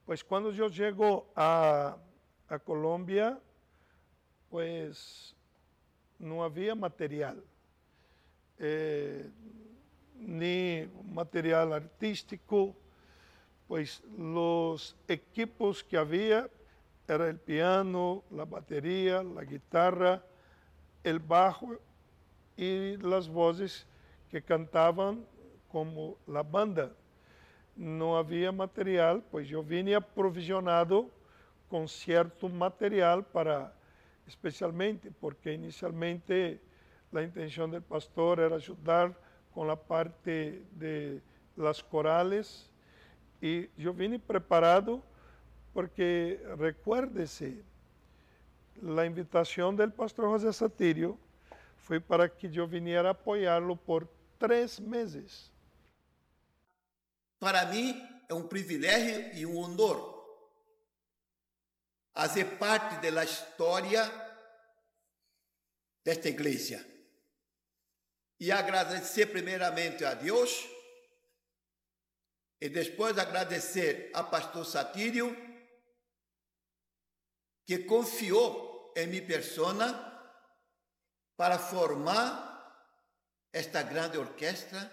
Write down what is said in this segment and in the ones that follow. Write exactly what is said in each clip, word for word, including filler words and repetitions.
Pues cuando yo llego a, a Colombia, pues no había material, eh, ni material artístico, pues los equipos que había era el piano, la batería, la guitarra, el bajo y las voces que cantaban como la banda. No había material, pues yo vine aprovisionado con cierto material para, especialmente porque inicialmente la intención del pastor era ayudar con la parte de las corales, y yo vine preparado porque, recuérdese, la invitación del pastor José Satirio fue para que yo viniera a apoyarlo por tres meses. Para mí es un privilegio y un honor hacer parte de la historia de esta iglesia y agradecer primeramente a Dios y después agradecer a pastor Satirio, que confió en mi persona para formar esta grande orquesta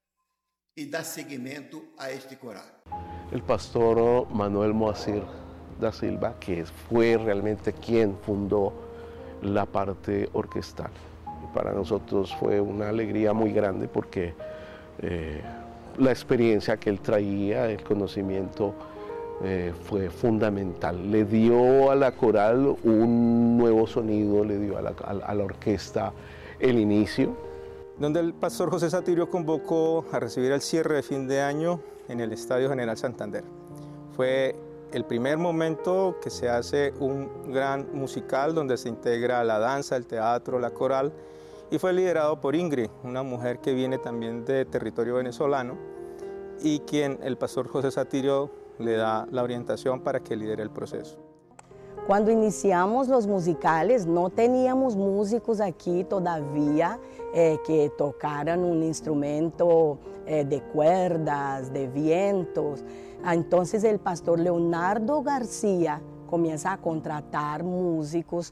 y dar seguimiento a este coral. El pastor Manuel Moacir da Silva, que fue realmente quien fundó la parte orquestal. Y para nosotros fue una alegría muy grande porque eh, la experiencia que él traía, el conocimiento, eh, fue fundamental. Le dio a la coral un nuevo sonido, le dio a la, a, a la orquesta el inicio. Donde el pastor José Satirio convocó a recibir el cierre de fin de año en el Estadio General Santander. Fue el primer momento que se hace un gran musical donde se integra la danza, el teatro, la coral, y fue liderado por Ingrid, una mujer que viene también de territorio venezolano y quien el pastor José Satirio le da la orientación para que lidere el proceso. Cuando iniciamos los musicales no teníamos músicos aquí todavía eh, que tocaran un instrumento eh, de cuerdas, de vientos. Entonces el pastor Leonardo García comienza a contratar músicos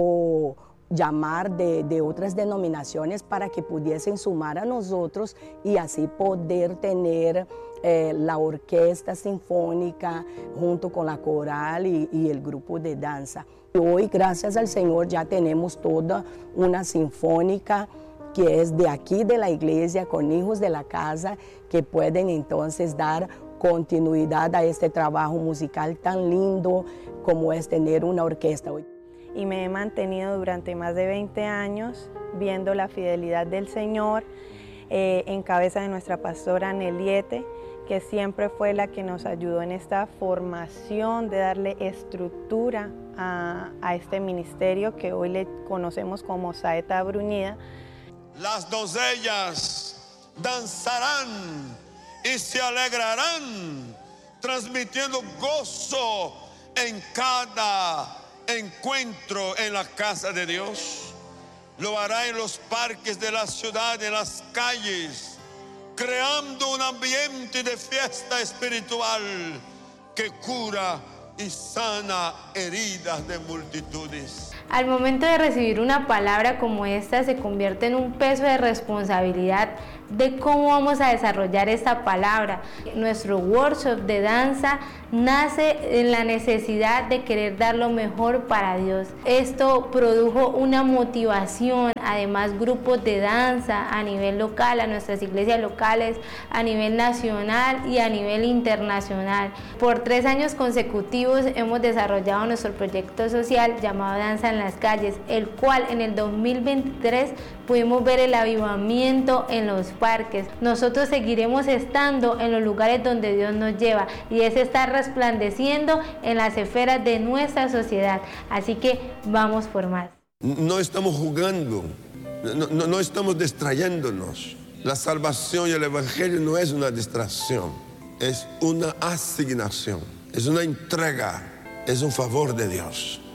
o llamar de, de otras denominaciones para que pudiesen sumar a nosotros y así poder tener eh, la orquesta sinfónica junto con la coral y, y el grupo de danza. Y hoy, gracias al Señor, ya tenemos toda una sinfónica que es de aquí de la iglesia, con hijos de la casa, que pueden entonces dar continuidad a este trabajo musical tan lindo como es tener una orquesta hoy. Y me he mantenido durante más de veinte años viendo la fidelidad del Señor eh, en cabeza de nuestra pastora Neliete, que siempre fue la que nos ayudó en esta formación de darle estructura a, a este ministerio que hoy le conocemos como Saeta Bruñida. Las doncellas danzarán y se alegrarán, transmitiendo gozo en cada encuentro en la casa de Dios. Lo hará en los parques de la ciudad, en las calles, creando un ambiente de fiesta espiritual que cura y sana heridas de multitudes. Al momento de recibir una palabra como esta, se convierte en un peso de responsabilidad de cómo vamos a desarrollar esta palabra. Nuestro workshop de danza nace en la necesidad de querer dar lo mejor para Dios. Esto produjo una motivación, además grupos de danza a nivel local, a nuestras iglesias locales, a nivel nacional y a nivel internacional. Por tres años consecutivos hemos desarrollado nuestro proyecto social llamado Danza en las Calles, el cual en el dos mil veintitrés pudimos ver el avivamiento en los parques. Nosotros seguiremos estando en los lugares donde Dios nos lleva y es estar resplandeciendo en las esferas de nuestra sociedad. Así que vamos por más. No estamos jugando, no, no, no estamos distrayéndonos. La salvación y el evangelio no es una distracción, es una asignación, es una entrega, es un favor de Dios.